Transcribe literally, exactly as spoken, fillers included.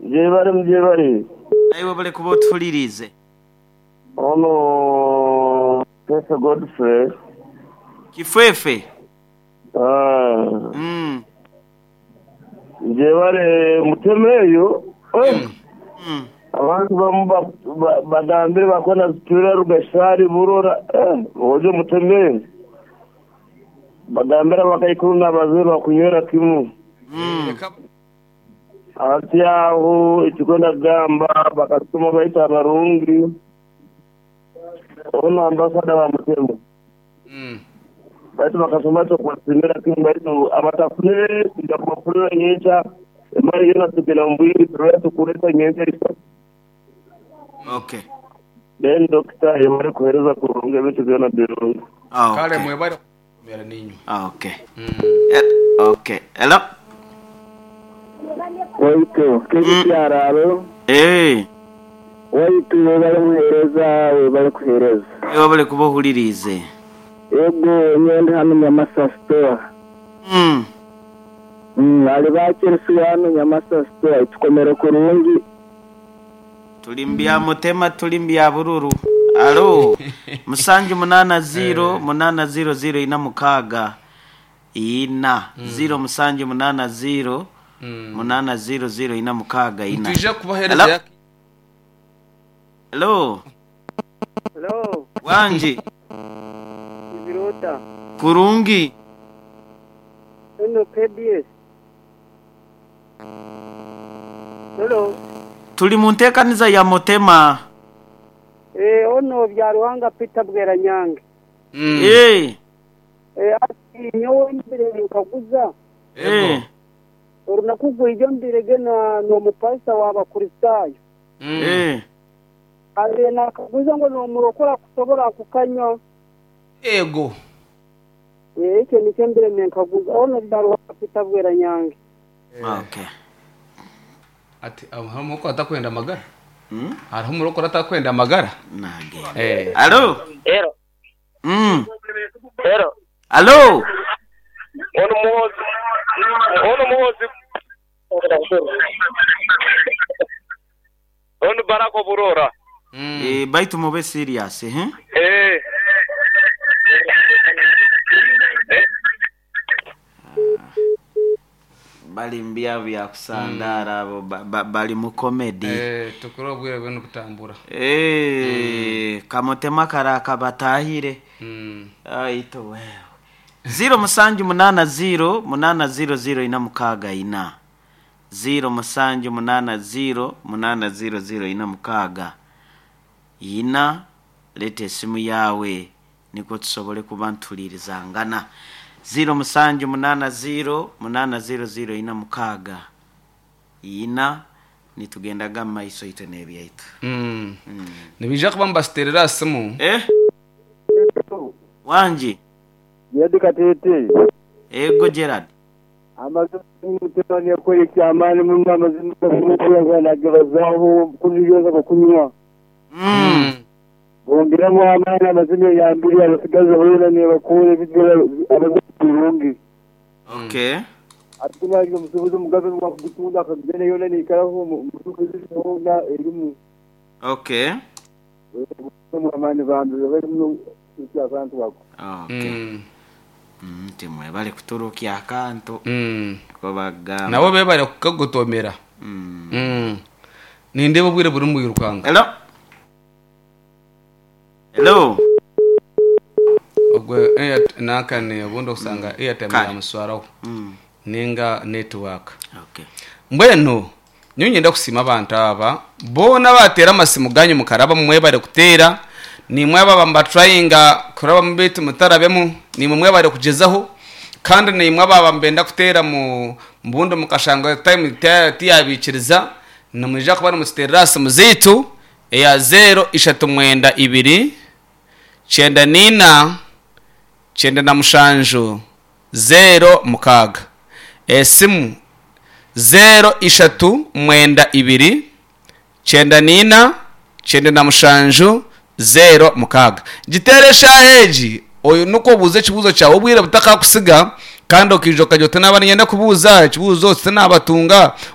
Jebare mjebare. Aiwe bale kubotulirize. Ono Pesa Godfrey. Kifwefe. Ah. Mm. Jebare mutemeyo. Mm. Mm. Abantu bamwe badambire bakona zitura rugashari burora eh oje mutemeyo. Badambira bakayikunda bazuru bakunyera kimu. Mm. Ati yaho ikigonda gamba bakatuma baita abarungi. Ono ambasada wa mutemo. Mm. Baitu bakasoma to kwasimira kimu baitu abatafune kuja kumafurira nyecha. Mari yana tukela mbili turetu kuleta nyecha iso. Okay. Then doctor yamare kuhereza kurunga bitu byona birungi. Ah, okay. Kale mwebare mera ninyo. Ah, okay. Mm. Yeah, okay. Hello. Waito kiki yararo. Eh. Waito bari kuhereza bari kuhereza. Ewa bale kubohulirize. Ego nyende hano Nyamasa store. Mm. Mm, ali bakirisi hano Nyamasa store tukomere kurungi. Tulimbia mutema tulimbia bururu. Alo. Musanju munana zero munana zero zero ina mukaga. Ina zero musanju munana zero munana zero zero ina mukaga ina. Tuje kubahereza yake. Hello. Hello. Wanji. Ibirota. Kurungi. Eno P B S. Hello. Tuli muntekaniza ya mutema. Eh ono bya Ruhanga Peter Bwera Nyange. Mm. Eh. Eh ati nyowe imbere nkaguza. Eh. Urunakugo ibyo mbirege na no mupasta w'abakristayo. Mm. Eh. Ale nakaguza ngo no murokora kusobora kukanywa. Ego. Eh icyo ni cyembere nkaguza ono bya Ruhanga Peter Bwera Nyange. Okay. Ati aho ko atakwenda magara. Mm? Araho murokora atakwenda magara. Nage. Eh. Allo. Ero. Mm. Ero. Allo. Ono muhozi. Ono muhozi. Ono barako burora. Mm. Eh baitu mobe serious eh? Eh. Bali mbia vya kusandara abo ba, ba, bali mu comedy. Eh tukurobwire bwe nokutambura. Eh mm. Kamotema karaka batahire. Mm. Aito wewe. Zero musanju munana zero munana zero zero ina mukaga ina. Zero musanju munana zero munana zero zero ina mukaga ina. Lete simu yawe niko tusobole kubantulirizangana. Zero musanju munana zero munana zero zero ina mukaga ina nitugendaga maiso ite nebyaitu. Mm. Mm. Nibija kubamba sterera simu. Eh? Wanji. Yadika tete. Ego Gerard. Amazu mutoni yakore cyamani mu mamazi n'ukuyanga nagabazaho kunyoza ko kunywa. Mm. Bongira mu amana amazina yambiri abasigaza bana ne bakore bidora abazurungi. Okay. Atuma ngo musubize mugabe mu gutunda akagene yone ni karaho mu musubize na elimu. Okay. Mu amana bandu bari mu cy'abantu bako. Okay. Mm. Mm, timwe bale kuturukia akanto. Mm. Ko bagamba. Nabo bebare kukagotomera. Mm. Mm. Ninde bubwire buri mu yirukanga. Hello. Hello. Ogwe eh nakane ubundo usanga Airtel ya muswaraho. Mm. Ninga network. Okay. Mbweno nyunye ndakusima abantu aba bona batera amasimu ganyu mukaraba mwebare kutera ni mweba bamba tryinga kuraba mbitu mutarabemu ni mwebare kugezaho kandi ni mwaba bambenda kutera mu mbundo mukashanga time tiyabikiriza namuje kubana mu sterasi muzitu ya zero ishatu mwenda ibiri cyenda nina cyenda na mushanju zero mukaga esimu zero ishatu mwenda ibiri cyenda nina cyenda na mushanju zero mukaga giteresha heji oyo nuko buze kibuzo cyawe ubwira butaka kusiga kandi okijoka jote nabanyenda kubuza kibuzo se nabatunga